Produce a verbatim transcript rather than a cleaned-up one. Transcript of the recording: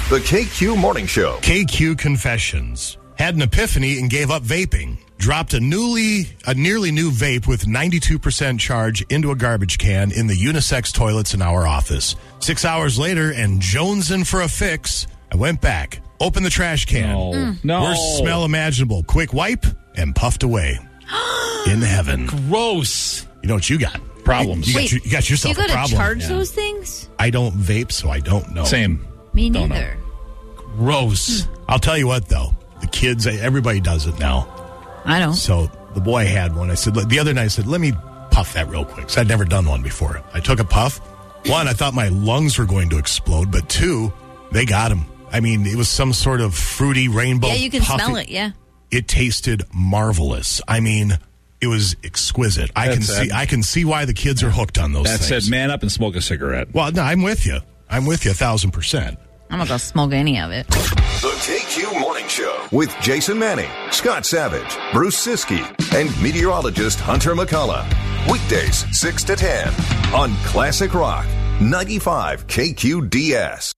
The K Q Morning Show. K Q Confessions. Had an epiphany and gave up vaping. Dropped a newly, a nearly new vape with ninety-two percent charge into a garbage can in the unisex toilets in our office. Six hours later, and jonesing for a fix, I went back, opened the trash can. No. Mm. No. Worst smell imaginable. Quick wipe and puffed away. In heaven. Gross. You know what you got? Problems. You got, Wait, you, you got yourself you a problem. gotta charge Yeah. those things? I don't vape, so I don't know. Same. Me Don't neither. Gross. I'll tell you what, though. The kids, everybody does it now. I don't. So the boy had one. I said, the other night, I said, let me puff that real quick. So I'd never done one before. I took a puff. One, I thought my lungs were going to explode. But two, they got him. I mean, it was some sort of fruity rainbow. Yeah, you can puff. smell it, yeah. It tasted marvelous. I mean, it was exquisite. I can That's see it. I can see why the kids are hooked on those That things. said, man up and smoke a cigarette. Well, no, I'm with you. I'm with you a thousand percent. I'm not gonna smoke any of it. The K Q Morning Show with Jason Manning, Scott Savage, Bruce Siskey, and meteorologist Hunter McCullough. Weekdays six to ten on Classic Rock ninety-five K Q D S.